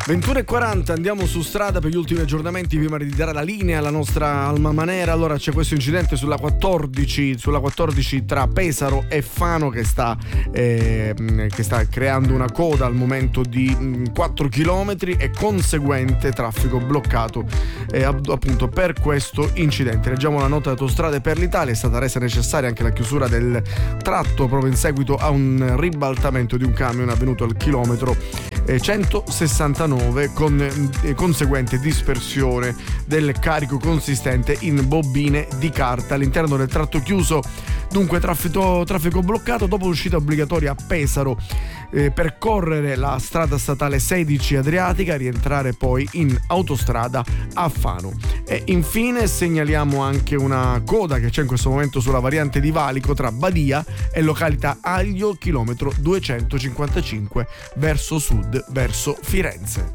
21:40, andiamo su strada per gli ultimi aggiornamenti prima di dare la linea alla nostra Alma Manera. Allora c'è questo incidente sulla 14 tra Pesaro e Fano che sta creando una coda al momento di 4 km e conseguente traffico bloccato appunto per questo incidente. Leggiamo la nota Autostrade per l'Italia: è stata resa necessaria anche la chiusura del tratto proprio in seguito a un ribaltamento di un camion avvenuto al chilometro 169 con conseguente dispersione del carico consistente in bobine di carta all'interno del tratto chiuso. Dunque traffico bloccato dopo l'uscita obbligatoria a Pesaro, percorrere la strada statale 16 Adriatica, rientrare poi in autostrada a Fano. E infine segnaliamo anche una coda che c'è in questo momento sulla variante di Valico tra Badia e località Aglio, chilometro 255 verso sud, verso Firenze.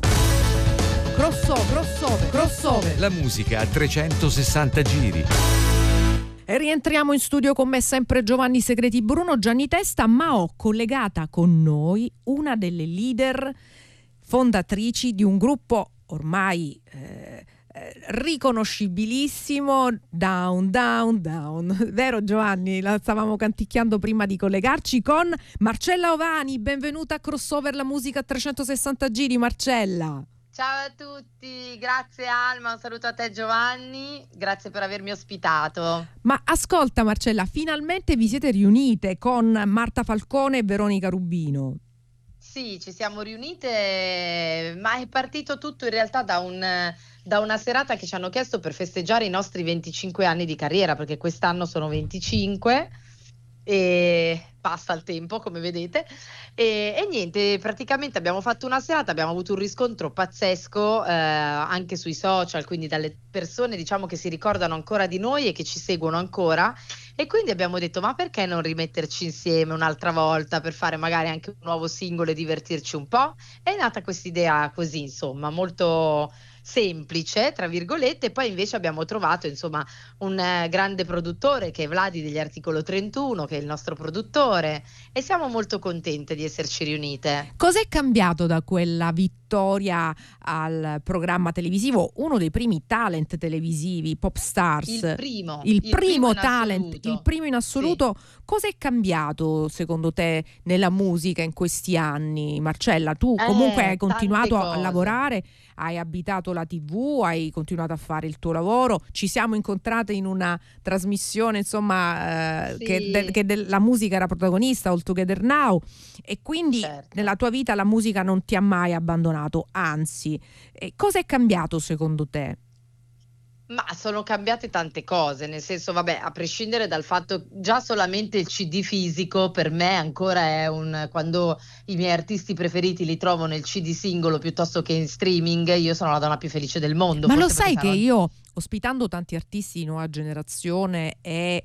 Crossover. La musica a 360 giri. E rientriamo in studio con me sempre Giovanni Segreti Bruno, Gianni Testa, ma ho collegata con noi una delle leader fondatrici di un gruppo ormai riconoscibilissimo, Down. Vero Giovanni? La stavamo canticchiando prima di collegarci con Marcella Ovani. Benvenuta a Crossover, la musica a 360 giri, Marcella. Ciao a tutti, grazie Alma, un saluto a te Giovanni, grazie per avermi ospitato. Ma ascolta Marcella, finalmente vi siete riunite con Marta Falcone e Veronica Rubino. Sì, ci siamo riunite, ma è partito tutto in realtà da una serata che ci hanno chiesto per festeggiare i nostri 25 anni di carriera, perché quest'anno sono 25 e passa il tempo come vedete e niente, praticamente abbiamo fatto una serata, abbiamo avuto un riscontro pazzesco anche sui social, quindi dalle persone diciamo che si ricordano ancora di noi e che ci seguono ancora, e quindi abbiamo detto ma perché non rimetterci insieme un'altra volta per fare magari anche un nuovo singolo e divertirci un po'. È nata questa idea così insomma molto semplice tra virgolette, e poi invece abbiamo trovato insomma un grande produttore che è Vladi degli Articolo 31, che è il nostro produttore, e siamo molto contente di esserci riunite. Cos'è cambiato da quella vittoria al programma televisivo, uno dei primi talent televisivi, Pop Stars, il primo talent, il primo in assoluto? Sì. Cos'è cambiato secondo te nella musica in questi anni, Marcella? Tu comunque hai continuato a lavorare, hai abitato la TV, hai continuato a fare il tuo lavoro, ci siamo incontrate in una trasmissione insomma sì, che della musica era protagonista, All Together Now, e quindi certo, nella tua vita la musica non ti ha mai abbandonato, anzi. Cosa è cambiato secondo te? Ma sono cambiate tante cose, nel senso, vabbè, a prescindere dal fatto, già solamente il CD fisico per me ancora è quando i miei artisti preferiti li trovo nel CD singolo piuttosto che in streaming, io sono la donna più felice del mondo. Ma lo sai che io, ospitando tanti artisti di nuova generazione e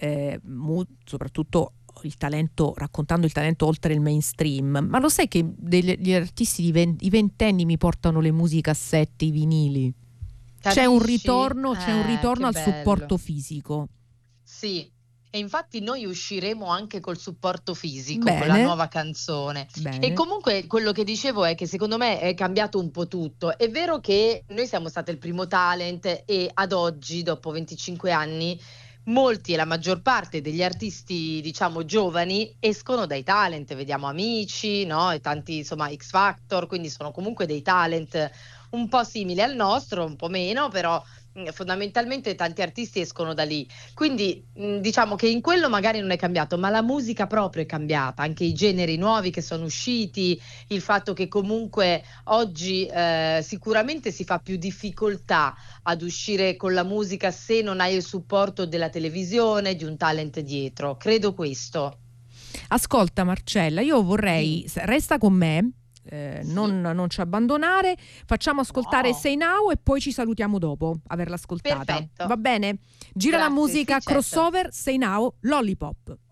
soprattutto il talento, raccontando il talento oltre il mainstream, ma lo sai che gli artisti i ventenni mi portano le musicassette, i vinili? C'è un ritorno al supporto fisico. Sì, e infatti noi usciremo anche col supporto fisico, Bene. con la nuova canzone. Bene. E comunque quello che dicevo è che secondo me è cambiato un po' tutto. È vero che noi siamo state il primo talent e ad oggi, dopo 25 anni, molti e la maggior parte degli artisti diciamo giovani escono dai talent, vediamo Amici, no? E tanti insomma X Factor, quindi sono comunque dei talent un po' simili al nostro, un po' meno, però fondamentalmente tanti artisti escono da lì, quindi diciamo che in quello magari non è cambiato, ma la musica proprio è cambiata, anche i generi nuovi che sono usciti, il fatto che comunque oggi sicuramente si fa più difficoltà ad uscire con la musica se non hai il supporto della televisione, di un talent dietro, credo questo. Ascolta Marcella, io vorrei, resta con me, non ci abbandonare, facciamo ascoltare Say Now e poi ci salutiamo dopo averla ascoltata. Perfetto. Va bene? Gira. Grazie, la musica, sì, Crossover, certo. Say Now, Lollipop.